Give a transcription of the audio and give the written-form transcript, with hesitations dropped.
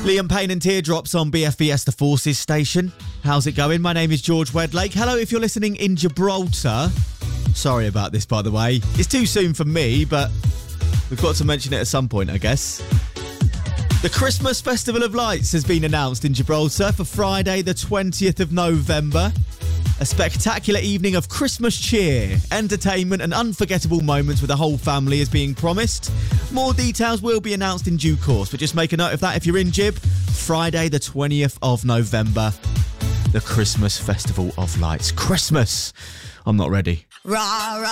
Liam Payne and Teardrops on BFBS The Forces station. How's it going? My name is George Wedlake. Hello if you're listening in Gibraltar. Sorry about this, by the way. It's too soon for me, but we've got to mention it at some point, I guess. The Christmas Festival of Lights has been announced in Gibraltar for Friday the 20th of November. A spectacular evening of Christmas cheer, entertainment and unforgettable moments with the whole family is being promised. More details will be announced in due course, but just make a note of that if you're in Gib. Friday the 20th of November, the Christmas Festival of Lights. Christmas! I'm not ready. Rah, rah.